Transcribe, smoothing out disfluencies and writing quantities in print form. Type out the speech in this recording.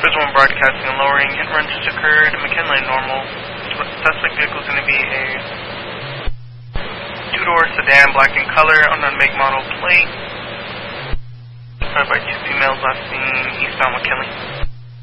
Visual broadcasting and lowering. Hit run just occurred. McKinley normal. Suspect vehicle is going to be a two-door sedan, black in color, unknown make, model, plate. By two females last seen eastbound McKinley.